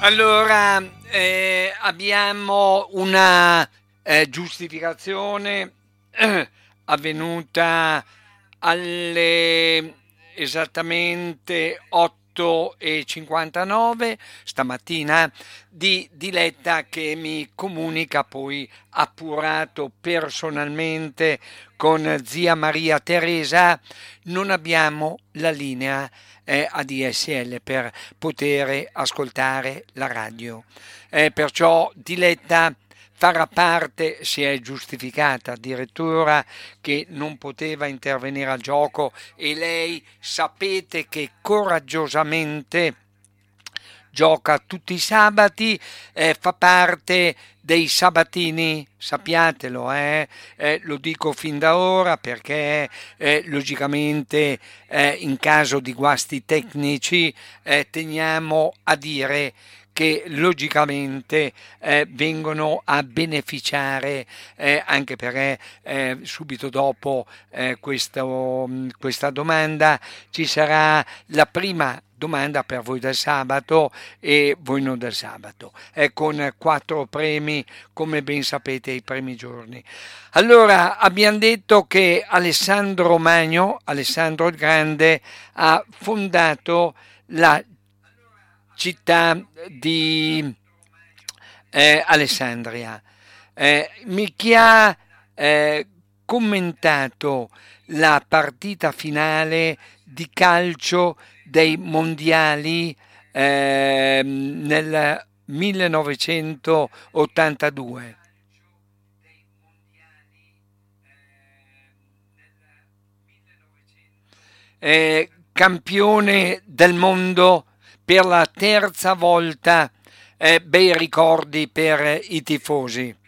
Allora, abbiamo una giustificazione avvenuta alle esattamente 8:59 stamattina di Diletta, che mi comunica poi appurato personalmente con zia Maria Teresa. Non abbiamo la linea ADSL per poter ascoltare la radio. Perciò Diletta farà parte, si è giustificata addirittura che non poteva intervenire al gioco, e lei sapete che coraggiosamente gioca tutti i sabati, fa parte dei sabatini, sappiatelo, lo dico fin da ora perché logicamente in caso di guasti tecnici teniamo a dire che logicamente vengono a beneficiare, anche perché subito dopo questa domanda ci sarà la prima domanda per voi del sabato e voi non del sabato, con 4 premi, come ben sapete, i primi giorni. Allora, abbiamo detto che Alessandro Magno, Alessandro il Grande, ha fondato la città di Alessandria. Chi ha commentato la partita finale di calcio dei mondiali nel 1982. Campione del mondo per la terza volta, bei ricordi per i tifosi.